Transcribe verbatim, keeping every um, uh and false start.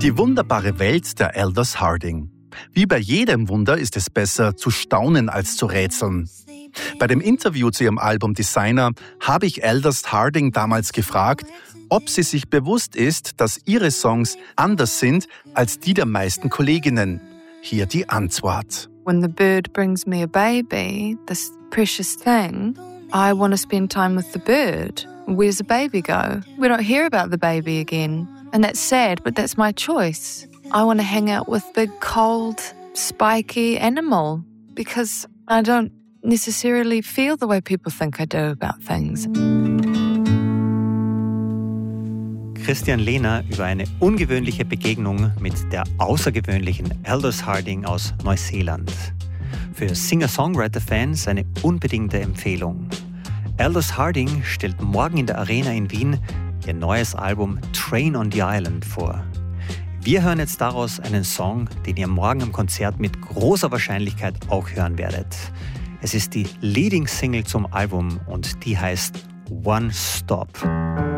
Die wunderbare Welt der Aldous Harding. Wie bei jedem Wunder ist es besser zu staunen als zu rätseln. Bei dem Interview zu ihrem Album Designer habe ich Aldous Harding damals gefragt, ob sie sich bewusst ist, dass ihre Songs anders sind als die der meisten Kolleginnen. Hier die Antwort. When the bird brings me a baby, this precious thing, I want to spend time with the bird. Where's the baby go? We don't hear about the baby again. And that's sad, but that's my choice. I want to hang out with the cold, spiky animal because I don't necessarily feel the way people think I do about things. Christian Lehner über eine ungewöhnliche Begegnung mit der außergewöhnlichen Aldous Harding aus Neuseeland. Für Singer-Songwriter-Fans eine unbedingte Empfehlung. Aldous Harding stellt morgen in der Arena in Wien ihr neues Album Train on the Island vor. Wir hören jetzt daraus einen Song, den ihr morgen im Konzert mit großer Wahrscheinlichkeit auch hören werdet. Es ist die Leading Single zum Album und die heißt One Stop.